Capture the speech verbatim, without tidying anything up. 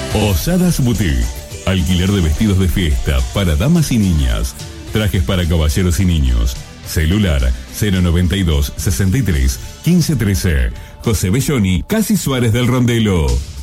Osadas Boutique. Alquiler de vestidos de fiesta para damas y niñas. Trajes para caballeros y niños. Celular cero noventa y dos, sesenta y tres, quince trece. José Belloni, Casi Suárez del Rondelo.